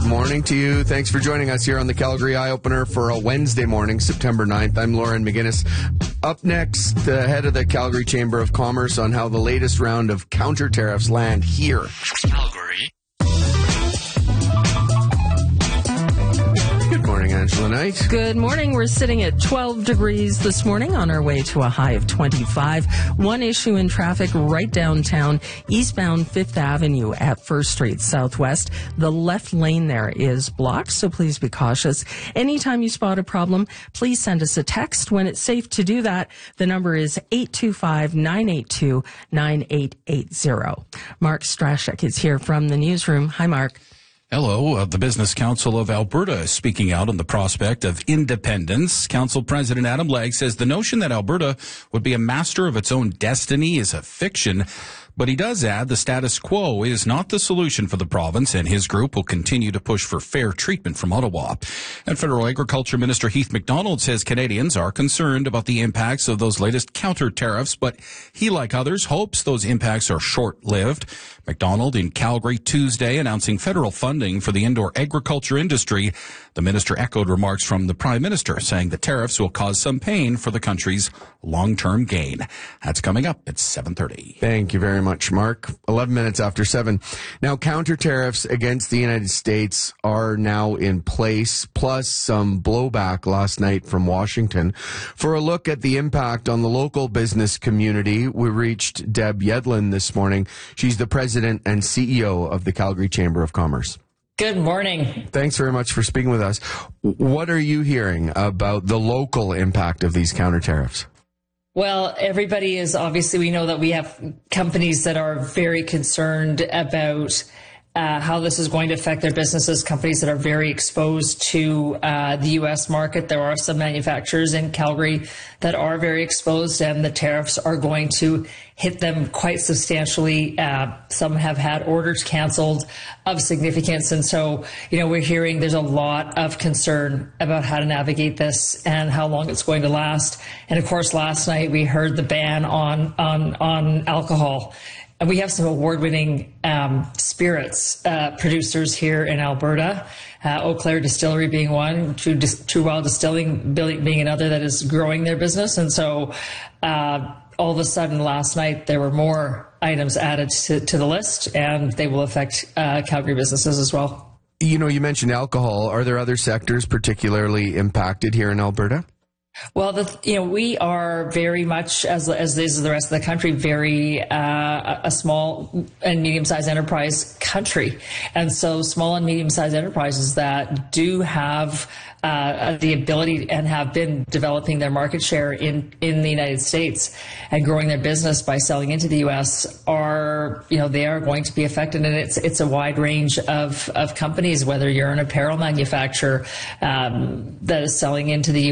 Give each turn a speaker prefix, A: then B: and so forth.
A: morning to you. Thanks for joining us here on the Calgary Eye Opener for a Wednesday morning, September 9th. I'm Lauren McGinnis. Up next, the head of the Calgary Chamber of Commerce on how the latest round of counter tariffs land here. Calgary. Good morning, Angela Knight.
B: Good morning. We're sitting at 12 degrees this morning on our way to a high of 25. One issue in traffic right downtown, eastbound 5th Avenue at 1st Street Southwest. The left lane there is blocked, so please be cautious. Anytime you spot a problem, please send us a text. When it's safe to do that, the number is 825-982-9880. Mark Strashek is here from the newsroom. Hi, Mark.
C: Hello. The Business Council of Alberta is speaking out on the prospect of independence. Council President Adam Legge says the notion that Alberta would be a master of its own destiny is a fiction. But he does add the status quo is not the solution for the province, and his group will continue to push for fair treatment from Ottawa. And Federal Agriculture Minister Heath MacDonald says Canadians are concerned about the impacts of those latest counter tariffs, but he, like others, hopes those impacts are short-lived. MacDonald in Calgary Tuesday announcing federal funding for the indoor agriculture industry. The minister echoed remarks from the Prime Minister, saying the tariffs will cause some pain for the country's long-term gain. That's coming up at 7:30.
A: Thank you very much, Mark. 11 minutes after 7. Now, counter tariffs against the United States are now in place, plus some blowback last night from Washington. For a look at the impact on the local business community, we reached Deb Yedlin this morning. She's the president and CEO of the Calgary Chamber of Commerce.
D: Good morning.
A: Thanks very much for speaking with us. What are you hearing about the local impact of these counter tariffs?
D: Well, everybody is obviously, we know that we have companies that are very concerned about how this is going to affect their businesses, companies that are very exposed to the U.S. market. There are some manufacturers in Calgary that are very exposed, and the tariffs are going to hit them quite substantially. Some have had orders canceled of significance. And so, we're hearing there's a lot of concern about how to navigate this and how long it's going to last. And of course, last night we heard the ban on alcohol. And we have some award-winning spirits producers here in Alberta, Eau Claire Distillery being one, True Wild Distilling being another that is growing their business. And so all of a sudden last night there were more items added to the list, and they will affect Calgary businesses as well.
A: You mentioned alcohol. Are there other sectors particularly impacted here in Alberta?
D: Well, we are very much, as is the rest of the country, very a small and medium-sized enterprise country. And so small and medium-sized enterprises that do have the ability and have been developing their market share in the United States and growing their business by selling into the U.S. are, they are going to be affected. And it's a wide range of companies, whether you're an apparel manufacturer that is selling into the